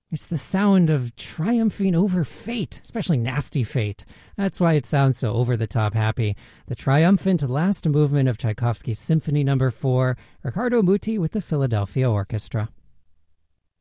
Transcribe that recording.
It's the sound of triumphing over fate, especially nasty fate. That's why it sounds so over-the-top happy. The triumphant last movement of Tchaikovsky's Symphony No. 4, Riccardo Muti with the Philadelphia Orchestra.